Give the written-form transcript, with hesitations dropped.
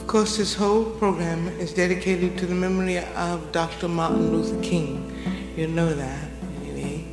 course, this whole program is dedicated to the memory of Dr. Martin Luther King. You know that.